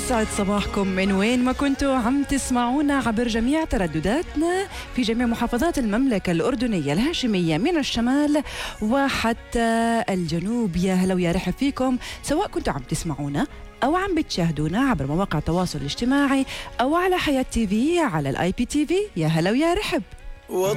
يسعد صباحكم من وين ما كنتوا عم تسمعونا عبر جميع تردداتنا في جميع محافظات المملكة الأردنية الهاشمية من الشمال وحتى الجنوب. يا هلا ويا رحب فيكم، سواء كنتوا عم تسمعونا أو عم بتشاهدونا عبر مواقع التواصل الاجتماعي أو على حياة تي في على الIPTV. يا هلا ويا رحب.